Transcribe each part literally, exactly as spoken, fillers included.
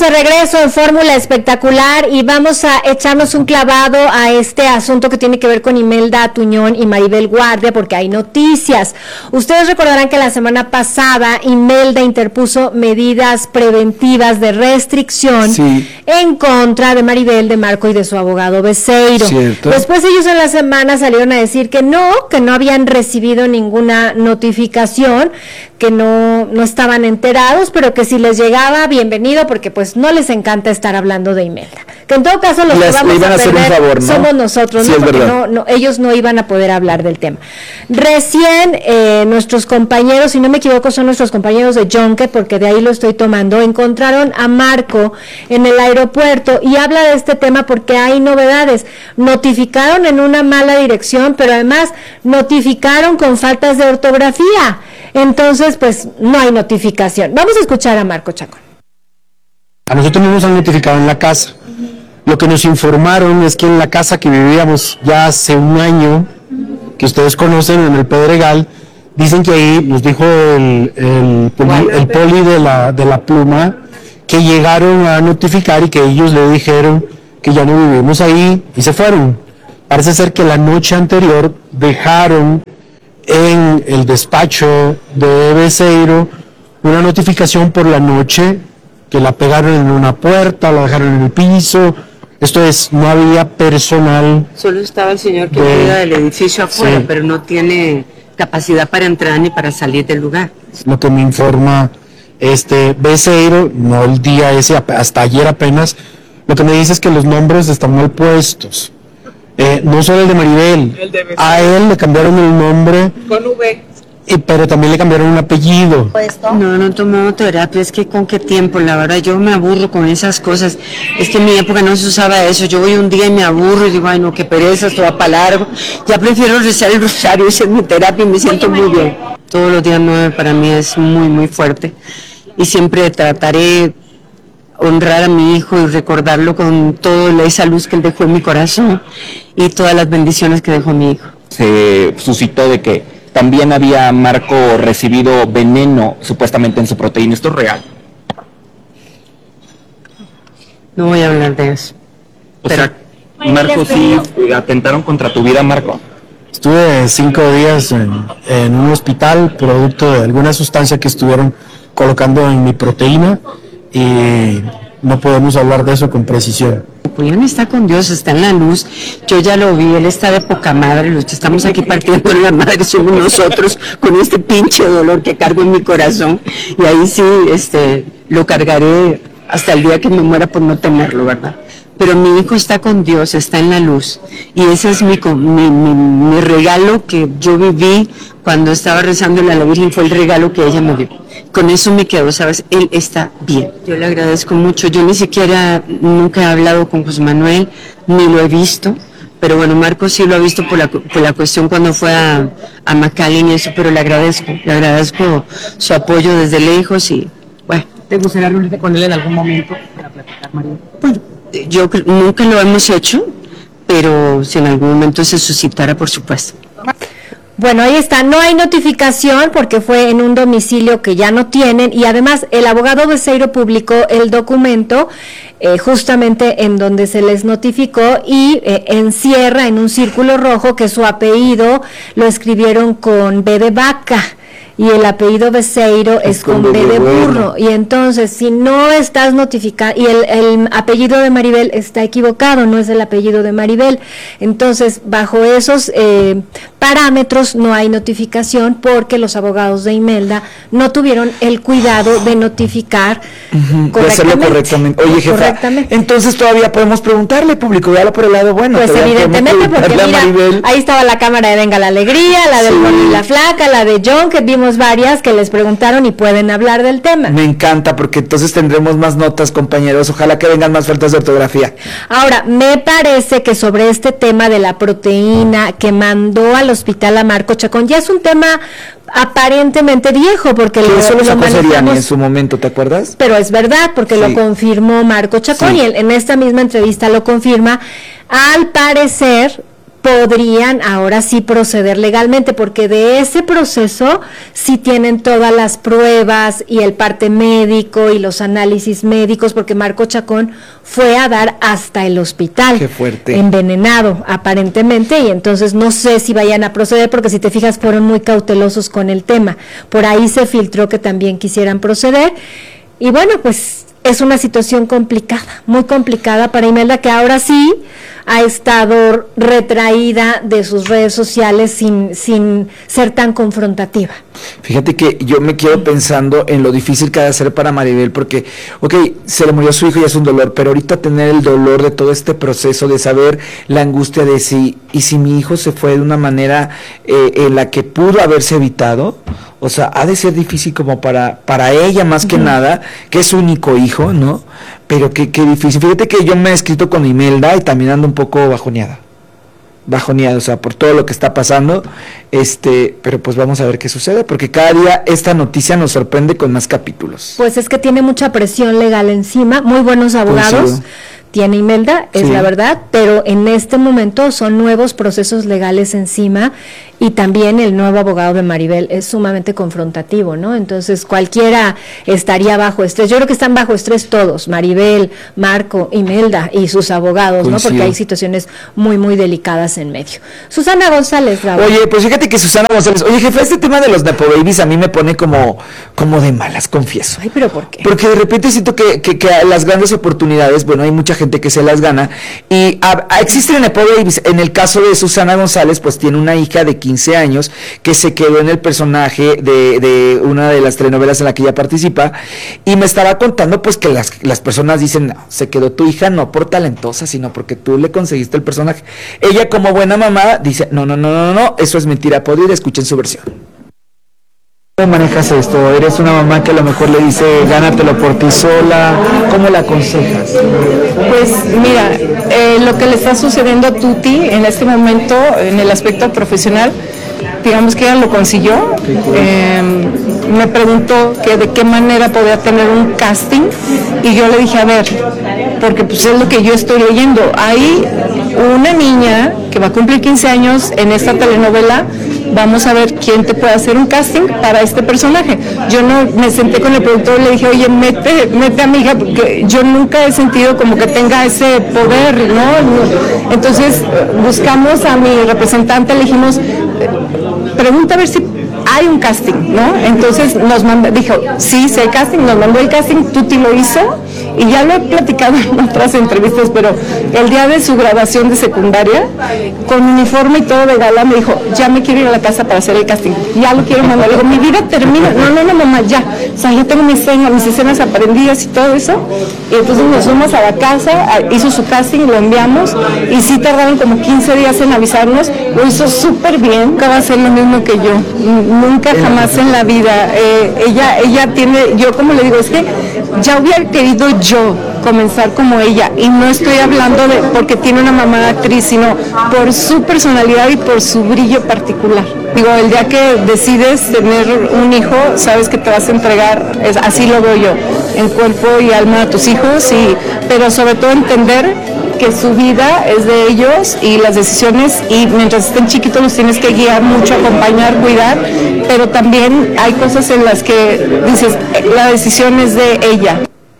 de regreso en Fórmula Espectacular y vamos a echarnos un clavado a este asunto que tiene que ver con Imelda Tuñón y Maribel Guardia, porque hay noticias. Ustedes recordarán que la semana pasada Imelda interpuso medidas preventivas de restricción sí. en contra de Maribel, de Marco y de su abogado Beceiro. Cierto. Después ellos en la semana salieron a decir que no, que no habían recibido ninguna notificación, que no, no estaban enterados, pero que si les llegaba, bienvenido, porque pues no les encanta estar hablando de Imelda. Que en todo caso los les, que vamos a perder a favor, ¿no? somos nosotros, sí, ¿no? Porque no, no, ellos no iban a poder hablar del tema. Recién eh, nuestros compañeros, si no me equivoco, son nuestros compañeros de Junket, porque de ahí lo estoy tomando, encontraron a Marco en el aeropuerto y habla de este tema porque hay novedades. Notificaron en una mala dirección, pero además notificaron con faltas de ortografía. Entonces, pues, no hay notificación. Vamos a escuchar a Marco Chacón. A nosotros no nos han notificado en la casa. Lo que nos informaron es que en la casa que vivíamos ya hace un año, que ustedes conocen, en el Pedregal, dicen que ahí nos dijo el, el, poli, el poli de la, de la pluma que llegaron a notificar y que ellos le dijeron que ya no vivimos ahí y se fueron. Parece ser que la noche anterior dejaron en el despacho de Beceiro una notificación por la noche que la pegaron en una puerta, la dejaron en el piso. Esto es, no había personal. Solo estaba el señor que de, cuida del edificio afuera, sí. pero no tiene capacidad para entrar ni para salir del lugar. Lo que me informa este Beceiro, no el día ese, hasta ayer apenas, lo que me dice es que los nombres están mal puestos. Eh, no solo el de Maribel, el de a él le cambiaron el nombre con V, y, pero también le cambiaron un apellido. No, no tomó terapia, es que con qué tiempo, la verdad yo me aburro con esas cosas, es que en mi época no se usaba eso, yo voy un día y me aburro y digo, ay no, qué pereza, esto va para largo, ya prefiero rezar el rosario y hacer mi terapia y me siento muy bien. Todos los días nueve para mí es muy muy fuerte y siempre trataré honrar a mi hijo y recordarlo con toda esa luz que él dejó en mi corazón y todas las bendiciones que dejó mi hijo. Se suscitó de que también había Marco recibido veneno supuestamente en su proteína. ¿Esto es real? No voy a hablar de eso. O pero... sea, Marco, sí atentaron contra tu vida, Marco. Estuve cinco días en, en un hospital producto de alguna sustancia que estuvieron colocando en mi proteína y no podemos hablar de eso con precisión. Julián está con Dios, está en la luz, yo ya lo vi, él está de poca madre, los que estamos aquí partiendo en la madre somos nosotros con este pinche dolor que cargo en mi corazón y ahí sí este, lo cargaré hasta el día que me muera por no tenerlo, ¿verdad? Pero mi hijo está con Dios, está en la luz y ese es mi, mi, mi, mi regalo que yo viví cuando estaba rezándole a la Virgen, fue el regalo que ella me dio. Con eso me quedo, ¿sabes? Él está bien. Yo le agradezco mucho. Yo ni siquiera nunca he hablado con José Manuel, ni lo he visto. Pero bueno, Marco sí lo ha visto por la, por la cuestión cuando fue a, a McAllen y eso, pero le agradezco. Le agradezco su apoyo desde lejos y, bueno. ¿Te gustaría reunirte con él en algún momento para platicar, María? Bueno, yo nunca lo hemos hecho, pero si en algún momento se suscitara, por supuesto. Bueno, ahí está, no hay notificación porque fue en un domicilio que ya no tienen y además el abogado Beceiro publicó el documento eh, justamente en donde se les notificó y eh, encierra en un círculo rojo que su apellido lo escribieron con B de vaca. Y el apellido Beceiro es, es con B de burro, y entonces si no estás notificado, y el, el apellido de Maribel está equivocado, no es el apellido de Maribel, entonces bajo esos eh, parámetros no hay notificación porque los abogados de Imelda no tuvieron el cuidado de notificar uh-huh, correctamente. De hacerlo correctamente. Oye, jefa, correctamente. Entonces todavía podemos preguntarle, público, véalo por el lado bueno. Pues evidentemente, porque mira, ahí estaba la cámara de Venga la Alegría, la del Gordo y la Flaca, la de John, que vimos varias que les preguntaron y pueden hablar del tema. Me encanta, porque entonces tendremos más notas, compañeros, ojalá que vengan más faltas de ortografía. Ahora, me parece que sobre este tema de la proteína que mandó al hospital a Marco Chacón, ya es un tema aparentemente viejo, porque lo, eso lo sacó Seriani en su momento, ¿te acuerdas? Pero es verdad, porque sí. Lo confirmó Marco Chacón, sí. Y él, en esta misma entrevista lo confirma. Al parecer, podrían ahora sí proceder legalmente, porque de ese proceso sí tienen todas las pruebas y el parte médico y los análisis médicos, porque Marco Chacón fue a dar hasta el hospital. Qué fuerte. Envenenado, aparentemente, y entonces no sé si vayan a proceder, porque si te fijas fueron muy cautelosos con el tema. Por ahí se filtró que también quisieran proceder, y bueno, pues es una situación complicada, muy complicada para Imelda, que ahora sí ha estado retraída de sus redes sociales sin, sin ser tan confrontativa. Fíjate que yo me quedo pensando en lo difícil que ha de ser para Maribel, porque, ok, se le murió su hijo y es un dolor, pero ahorita tener el dolor de todo este proceso, de saber la angustia de si, y si mi hijo se fue de una manera eh, en la que pudo haberse evitado, o sea, ha de ser difícil como para, para ella más que uh-huh. nada, que es su único hijo, ¿no? Pero qué, qué difícil. Fíjate que yo me he escrito con Imelda y también ando un poco bajoneada. Bajoneada, o sea, por todo lo que está pasando, este, pero pues vamos a ver qué sucede, porque cada día esta noticia nos sorprende con más capítulos. Pues es que tiene mucha presión legal encima, muy buenos abogados. Pues sí. Tiene Imelda, es sí. la verdad, pero en este momento son nuevos procesos legales encima, y también el nuevo abogado de Maribel es sumamente confrontativo, ¿no? Entonces cualquiera estaría bajo estrés. Yo creo que están bajo estrés todos, Maribel, Marco, Imelda y sus abogados, ¿no? Porque hay situaciones muy, muy delicadas en medio. Susana González, Raúl. Oye, pues fíjate que Susana González, oye, jefe, este tema de los Nepo Babies a mí me pone como, como de malas, confieso. Ay, ¿pero por qué? Porque de repente siento que, que, que las grandes oportunidades, bueno, hay mucha gente que se las gana, y a, a, existen Nepo Babies. En el caso de Susana González, pues tiene una hija de quince años que se quedó en el personaje de, de una de las telenovelas en la que ella participa, y me estaba contando pues que las, las personas dicen, no, se quedó tu hija no por talentosa, sino porque tú le conseguiste el personaje. Ella, como buena mamá, dice, no, no, no, no, no, eso es mentira, podría ir, escuchen su versión. ¿Cómo manejas esto? ¿Eres una mamá que a lo mejor le dice, gánatelo por ti sola? ¿Cómo la aconsejas? Pues mira, eh, lo que le está sucediendo a Tuti en este momento, en el aspecto profesional, digamos que ella lo consiguió. Eh, me preguntó que de qué manera podía tener un casting, y yo le dije, a ver, porque pues es lo que yo estoy leyendo. Hay una niña que va a cumplir quince años en esta telenovela, vamos a ver quién te puede hacer un casting para este personaje. Yo no me senté con el productor y le dije, oye, mete, mete a mi hija, porque yo nunca he sentido como que tenga ese poder, ¿no? Entonces buscamos a mi representante, le dijimos, pregunta a ver si hay un casting, ¿no? Entonces nos mandó, dijo, sí, sí hay casting, nos mandó el casting, Tuti lo hizo, y ya lo he platicado en otras entrevistas, pero el día de su graduación de secundaria, con uniforme y todo de gala, me dijo, ya me quiero ir a la casa para hacer el casting, ya lo quiero mandar. Le digo, mi vida termina, no, no, no, mamá, ya, o sea, yo tengo mis escenas, mis escenas aprendidas y todo eso, y entonces nos fuimos a la casa, hizo su casting, lo enviamos, y sí tardaron como quince días en avisarnos, lo hizo súper bien. Nunca va a ser lo mismo que yo, nunca jamás en la vida. Eh, ella, ella tiene, yo como le digo, es que ya hubiera querido yo comenzar como ella, y no estoy hablando de porque tiene una mamá actriz, sino por su personalidad y por su brillo particular. Digo, el día que decides tener un hijo, sabes que te vas a entregar, es, así lo veo yo, en cuerpo y alma a tus hijos, y, pero sobre todo entender que su vida es de ellos y las decisiones, y mientras estén chiquitos los tienes que guiar mucho, acompañar, cuidar, pero también hay cosas en las que dices, la decisión es de ella.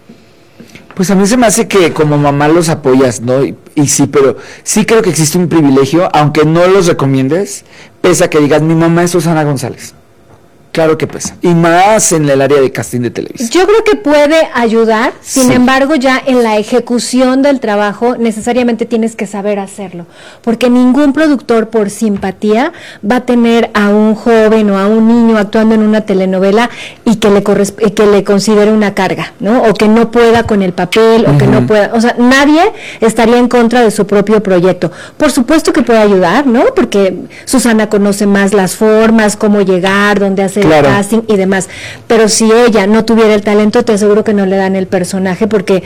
Pues a mí se me hace que como mamá los apoyas, ¿no? Y, y sí, pero sí creo que existe un privilegio, aunque no los recomiendes, pese a que digas, mi mamá es Susana González. Claro que pesa. Y más en el área de casting de televisión. Yo creo que puede ayudar, sin sí. embargo, ya en la ejecución del trabajo necesariamente tienes que saber hacerlo, porque ningún productor por simpatía va a tener a un joven o a un niño actuando en una telenovela y que le corresp- que le considere una carga, ¿no? O que no pueda con el papel, uh-huh. o que no pueda, o sea, nadie estaría en contra de su propio proyecto. Por supuesto que puede ayudar, ¿no? Porque Susana conoce más las formas, cómo llegar, dónde hacer claro. el casting y demás, pero si ella no tuviera el talento, te aseguro que no le dan el personaje, porque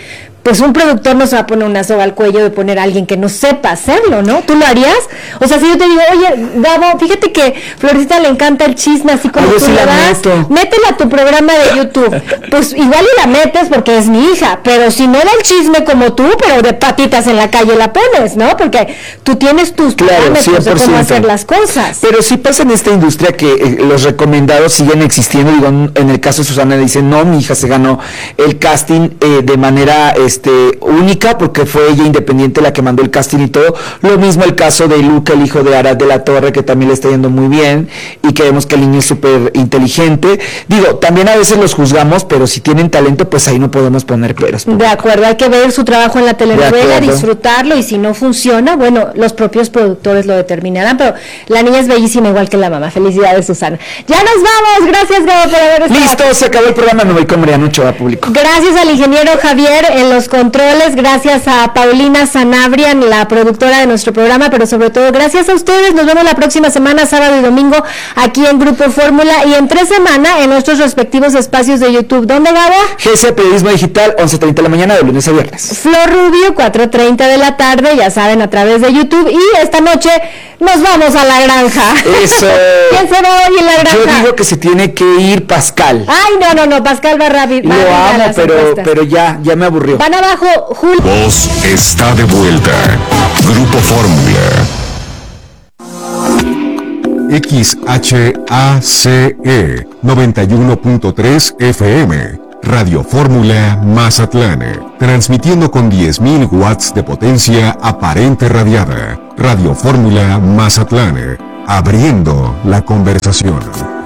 pues un productor no se va a poner una soga al cuello de poner a alguien que no sepa hacerlo, ¿no? ¿Tú lo harías? O sea, si yo te digo, oye, Gabo, fíjate que Florecita le encanta el chisme, así como tú si le la das, meto. métela a tu programa de YouTube. Pues igual y la metes porque es mi hija, pero si no da el chisme como tú, pero de patitas en la calle la pones, ¿no? Porque tú tienes tus Claro, parámetros cien por de cómo ciento. hacer las cosas. Pero sí pasa en esta industria que eh, los recomendados siguen existiendo. Digo, en en el caso de Susana dice, no, mi hija se ganó el casting eh, de manera este única porque fue ella independiente la que mandó el casting y todo. Lo mismo el caso de Luca, el hijo de Arad de la Torre, que también le está yendo muy bien y que vemos que el niño es súper inteligente. Digo, también a veces los juzgamos, pero si tienen talento, pues ahí no podemos poner peros. De acuerdo, hay que ver su trabajo en la telenovela, acuerdo. disfrutarlo, y si no funciona, bueno, los propios productores lo determinarán, pero la niña es bellísima igual que la mamá. Felicidades, Susana. Ya nos vamos, gracias, Gabo, por haber estado. Listo, se acabó el programa, me voy con Mariano Ochoa, público. Gracias al ingeniero Javier en los controles, gracias a Paulina Sanabria, la productora de nuestro programa, pero sobre todo gracias a ustedes. Nos vemos la próxima semana, sábado y domingo, aquí en Grupo Fórmula, y en tres semanas en nuestros respectivos espacios de YouTube. ¿Dónde, Gabo? G S Periodismo Digital, once treinta de la mañana, de lunes a viernes. Flor Rubio, cuatro treinta de la tarde, ya saben, a través de YouTube. Y esta noche nos vamos a la granja. Eso. ¿Quién se va hoy en la granja? Yo digo que se tiene que ir Pascal. Ay, no, no, no, Pascal va rápido. Lo amo, pero, pero ya, ya me aburrió. Van abajo, Julio. Voz está de vuelta. Grupo Fórmula. X H A C E noventa y uno punto tres F M. Radio Fórmula Mazatlán. Transmitiendo con diez mil watts de potencia aparente radiada. Radio Fórmula Mazatlán. Abriendo la conversación.